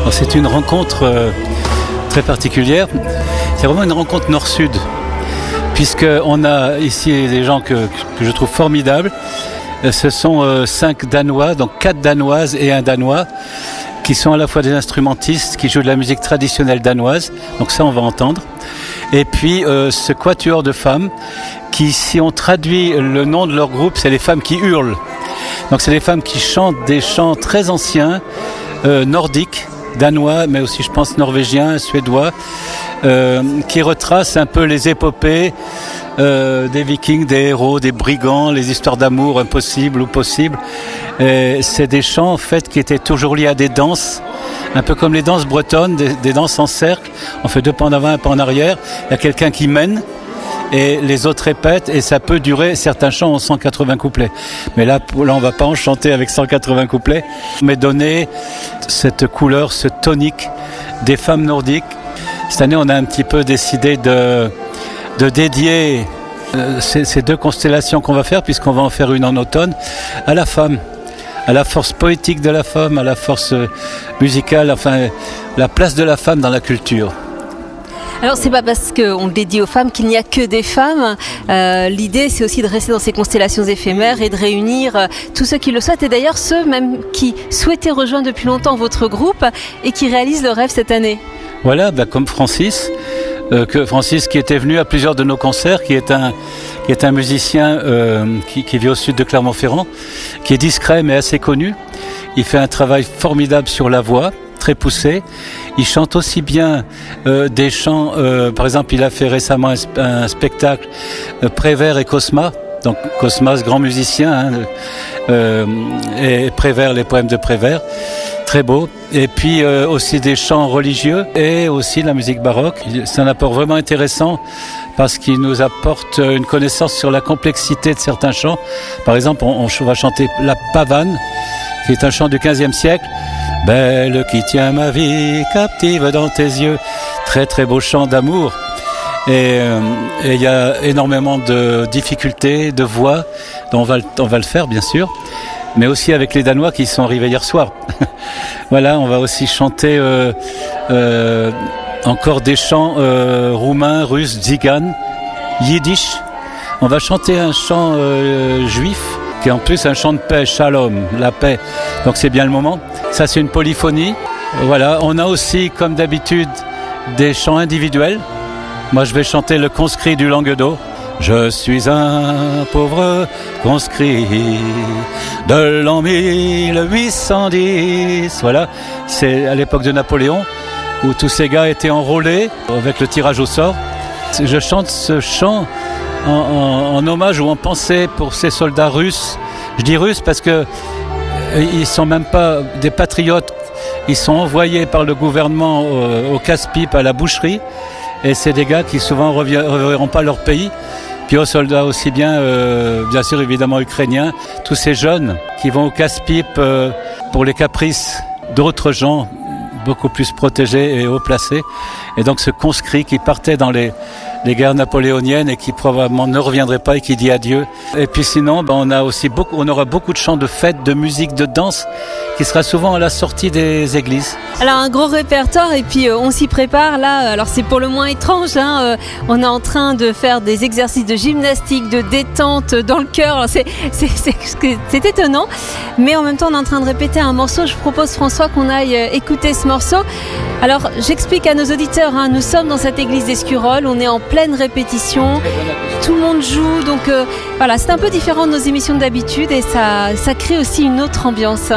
Alors, c'est une rencontre très particulière. C'est vraiment une rencontre nord-sud, puisqu'on a ici des gens que je trouve formidables. Ce sont 5 Danois, donc 4 Danoises et un Danois, qui sont à la fois des instrumentistes, qui jouent de la musique traditionnelle danoise. Donc ça, on va entendre. Et puis ce quatuor de femmes, qui, si on traduit le nom de leur groupe, c'est les femmes qui hurlent. Donc c'est des femmes qui chantent des chants très anciens, nordiques, danois, mais aussi je pense norvégiens, suédois, qui retracent un peu les épopées des vikings, des héros, des brigands, les histoires d'amour impossibles ou possibles. Et c'est des chants en fait qui étaient toujours liés à des danses, un peu comme les danses bretonnes, des danses en cercle. On fait 2 pas en avant, 1 pas en arrière. Il y a quelqu'un qui mène et les autres répètent, et ça peut durer, certains chants ont 180 couplets. Mais là on va pas en chanter avec 180 couplets, mais donner cette couleur, ce tonique des femmes nordiques. Cette année, on a un petit peu décidé de dédier ces 2 constellations qu'on va faire, puisqu'on va en faire une en automne, à la femme, à la force poétique de la femme, à la force musicale, enfin la place de la femme dans la culture. Alors c'est pas parce qu'on le dédie aux femmes qu'il n'y a que des femmes. L'idée c'est aussi de rester dans ces constellations éphémères et de réunir tous ceux qui le souhaitent, et d'ailleurs ceux même qui souhaitaient rejoindre depuis longtemps votre groupe et qui réalisent le rêve cette année. Voilà, comme Francis, qui était venu à plusieurs de nos concerts, qui est un musicien qui vit au sud de Clermont-Ferrand, qui est discret mais assez connu. Il fait un travail formidable sur la voix, très poussé. Il chante aussi bien des chants, par exemple il a fait récemment un spectacle Prévert et Cosma, donc Cosma ce grand musicien, et Prévert, les poèmes de Prévert, très beau, et puis aussi des chants religieux et aussi de la musique baroque. C'est un apport vraiment intéressant parce qu'il nous apporte une connaissance sur la complexité de certains chants. Par exemple, on va chanter la pavane, qui est un chant du XVe siècle. Belle qui tient ma vie captive dans tes yeux. Très très beau chant d'amour. Et il y a énormément de difficultés, de voix. On va le faire bien sûr, mais aussi avec les Danois qui sont arrivés hier soir. Voilà, on va aussi chanter encore des chants roumains, russes, tziganes, yiddish. On va chanter un chant juif, qui est en plus un chant de paix, shalom, la paix. Donc c'est bien le moment. Ça, c'est une polyphonie. Voilà, on a aussi, comme d'habitude, des chants individuels. Moi, je vais chanter le conscrit du Languedoc. Je suis un pauvre conscrit de l'an 1810. Voilà, c'est à l'époque de Napoléon, où tous ces gars étaient enrôlés avec le tirage au sort. Je chante ce chant en hommage ou en pensée pour ces soldats russes. Je dis russes parce que ils sont même pas des patriotes. Ils sont envoyés par le gouvernement au casse-pipe, à la boucherie, et c'est des gars qui souvent reverront pas leur pays. Puis aux soldats aussi bien sûr évidemment ukrainiens, tous ces jeunes qui vont au casse-pipe pour les caprices d'autres gens beaucoup plus protégés et haut placés. Et donc ce conscrit qui partait dans les guerres napoléoniennes et qui probablement ne reviendrait pas et qui dit adieu. Et puis sinon, on aura beaucoup de chants de fêtes, de musique, de danse qui sera souvent à la sortie des églises. Alors un gros répertoire, et puis on s'y prépare là. Alors c'est pour le moins étrange, hein. On est en train de faire des exercices de gymnastique, de détente dans le cœur. Alors c'est étonnant, mais en même temps on est en train de répéter un morceau. Je propose, François, qu'on aille écouter ce morceau. Alors j'explique à nos auditeurs, hein, nous sommes dans cette église d'Escurolles, on est en pleine répétition, tout le monde joue, donc voilà, c'est un peu différent de nos émissions d'habitude, et ça crée aussi une autre ambiance.